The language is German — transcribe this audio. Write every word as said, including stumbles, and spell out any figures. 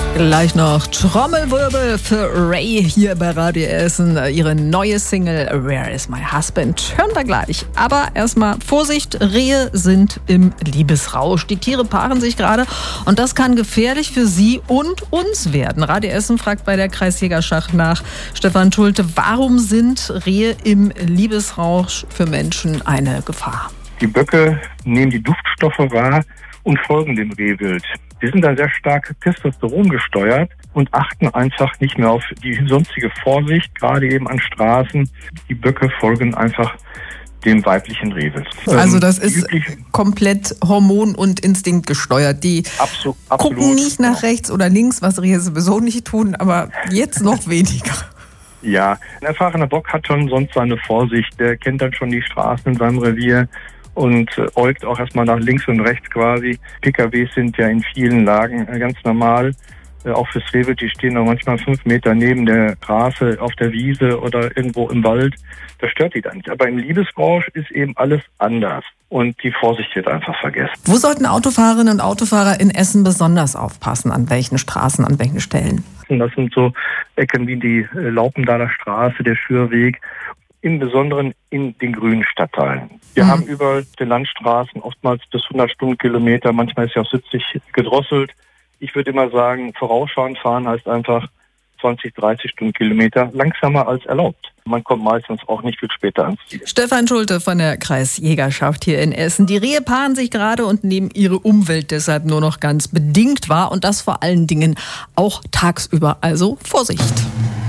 Gleich noch Trommelwirbel für Ray hier bei Radio Essen. Ihre neue Single Where is my husband? Hören wir gleich. Aber erstmal Vorsicht, Rehe sind im Liebesrausch. Die Tiere paaren sich gerade und das kann gefährlich für sie und uns werden. Radio Essen fragt bei der Kreisjägerschaft nach. Stefan Schulte, warum sind Rehe im Liebesrausch für Menschen eine Gefahr? Die Böcke nehmen die Duftstoffe wahr und folgen dem Rehwild. Die sind dann sehr stark Testosteron gesteuert und achten einfach nicht mehr auf die sonstige Vorsicht, gerade eben an Straßen. Die Böcke folgen einfach dem weiblichen Rehwild. Also das ähm, ist komplett hormon- und Instinkt gesteuert. Die Absol- gucken absolut. nicht nach rechts oder links, was Rehe sowieso nicht tun, aber jetzt noch weniger. Ja, ein erfahrener Bock hat schon sonst seine Vorsicht. Der kennt dann schon die Straßen in seinem Revier und äh, äugt auch erstmal nach links und rechts quasi. P K Ws sind ja in vielen Lagen äh, ganz normal, äh, auch fürs Rehwild. Die stehen auch manchmal fünf Meter neben der Straße, auf der Wiese oder irgendwo im Wald. Das stört die dann nicht. Aber im Liebesrausch ist eben alles anders und die Vorsicht wird einfach vergessen. Wo sollten Autofahrerinnen und Autofahrer in Essen besonders aufpassen? An welchen Straßen, an welchen Stellen? Das sind so Ecken wie die äh, Laupendaler Straße, der Schürweg, im Besonderen in den grünen Stadtteilen. Wir mhm. haben überall die Landstraßen oftmals bis hundert Stundenkilometer, manchmal ist ja auch siebzig gedrosselt. Ich würde immer sagen, vorausschauend fahren heißt einfach zwanzig, dreißig Stundenkilometer langsamer als erlaubt. Man kommt meistens auch nicht viel später ans Ziel. Stefan Schulte von der Kreisjägerschaft hier in Essen. Die Rehe paaren sich gerade und nehmen ihre Umwelt deshalb nur noch ganz bedingt wahr und das vor allen Dingen auch tagsüber. Also Vorsicht!